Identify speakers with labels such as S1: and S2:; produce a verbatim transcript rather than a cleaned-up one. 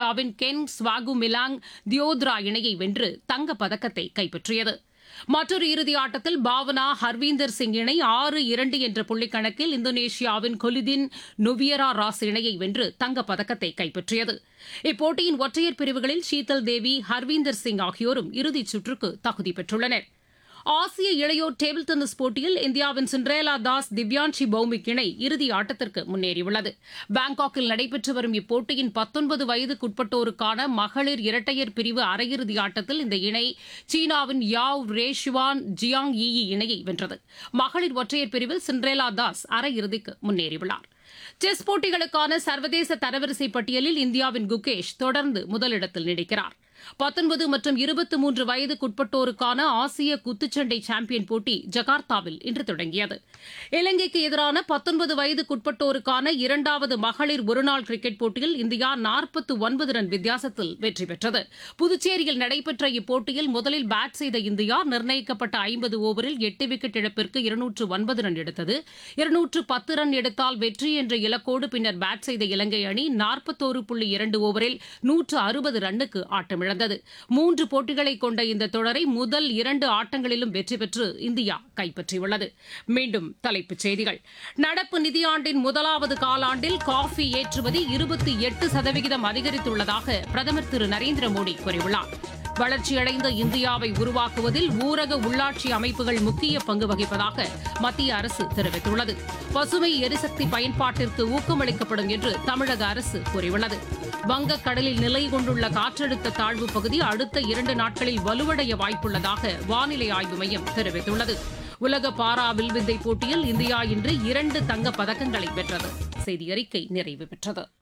S1: இந்தோனேஷியாவின் கென் ஸ்வாகுமிலாங் தியோத்ரா இணையை வென்று தங்கப் பதக்கத்தை கைப்பற்றியது. மற்றொரு இறுதி ஆட்டத்தில் பாவனா ஹர்வீந்தர் சிங் இணை ஆறு இரண்டு என்ற புள்ளிக்கணக்கில் இந்தோனேஷியாவின் கொலிதின் நொவியரா ராஸ் இணையை வென்று தங்கப் பதக்கத்தை கைப்பற்றியது. இப்போட்டியின் ஒற்றையர் பிரிவுகளில் ஷீதல் தேவி, ஹர்வீந்தர் சிங் ஆகியோரும் இறுதிச் சுற்றுக்கு தகுதி பெற்றுள்ளனர். ஆசிய இளையோர் டேபிள் டென்னிஸ் போட்டியில் இந்தியாவின் சிண்ட்ரேலா தாஸ், திவ்யான்ஷி பௌமிக் இணை இறுதி ஆட்டத்திற்கு முன்னேறியுள்ளது. பாங்காக்கில் நடைபெற்று வரும் இப்போட்டியின் பத்தொன்பது வயதுக்குட்பட்டோருக்கான மகளிர் இரட்டையர் பிரிவு அரையிறுதி ஆட்டத்தில் இந்த இணை சீனாவின் யாவ் ரேஷுவான் ஜியாங் யி இணையை வென்றது. மகளிர் ஒற்றையர் பிரிவில் சிண்ட்ரேலா தாஸ் அரையிறுதிக்கு முன்னேறியுள்ளார். செஸ் போட்டிகளுக்கான சர்வதேச தரவரிசை பட்டியலில் இந்தியாவின் குகேஷ் தொடர்ந்து முதலிடத்தில் நீடிக்கிறார். பத்தொன்பது மற்றும் இருபத்தி மூன்று வயதுக்குட்பட்டோருக்கான ஆசிய குத்துச்சண்டை சாம்பியன் போட்டி ஜகார்த்தாவில் இன்று தொடங்கியது. இலங்கைக்கு எதிரான பத்தொன்பது வயதுக்குட்பட்டோருக்கான இரண்டாவது மகளிர் ஒருநாள் கிரிக்கெட் போட்டியில் இந்தியா நாற்பத்தி ஒன்பது ரன் வித்தியாசத்தில் வெற்றி பெற்றது. புதுச்சேரியில் நடைபெற்ற இப்போட்டியில் முதலில் பேட் செய்த இந்தியா நிர்ணயிக்கப்பட்ட ஐம்பது ஓவரில் எட்டு விக்கெட் இழப்பிற்கு இருநூற்று ஒன்பது ரன் எடுத்தது. இருநூற்று பத்து ரன் எடுத்தால் வெற்றி என்ற இலக்கோடு பின்னர் பேட் செய்த இலங்கை அணி நாற்பத்தோரு புள்ளி இரண்டு ஓவரில் நூற்று அறுபது ரன்னுக்கு ஆட்டமிழந்தது. மூன்று போட்டிகளை கொண்ட இந்த தொடரை முதல் இரண்டு ஆட்டங்களிலும் வெற்றி பெற்று இந்தியா கைப்பற்றியுள்ளது. மீண்டும் தலைப்புச் செய்திகள். நடப்பு நிதியாண்டின் முதலாவது காலாண்டில் காஃபி ஏற்றுமதி இருபத்தி எட்டு சதவிகிதம் அதிகரித்துள்ளதாக பிரதமர் திரு நரேந்திர மோடி கூறியுள்ளார். வளர்ச்சியடைந்த இந்தியாவை உருவாக்குவதில் ஊரக உள்ளாட்சி அமைப்புகள் முக்கிய பங்கு வகிப்பதாக மத்திய அரசு தெரிவித்துள்ளது. பசுமை எரிசக்தி பயன்பாட்டிற்கு ஊக்கமளிக்கப்படும் என்று தமிழக அரசு கூறியுள்ளது. வங்கக்கடலில் நிலை கொண்டுள்ள காற்றழுத்த தாழ்வு பகுதி அடுத்த இரண்டு நாட்களில் வலுவடைய வாய்ப்புள்ளதாக வானிலை ஆய்வு மையம் தெரிவித்துள்ளது. உலக பாரா வில்வித்தை போட்டியில் இந்தியா இன்று இரண்டு தங்கப் பதக்கங்களை வென்றது. செய்தி அறிக்கை நிறைவு பெற்றது.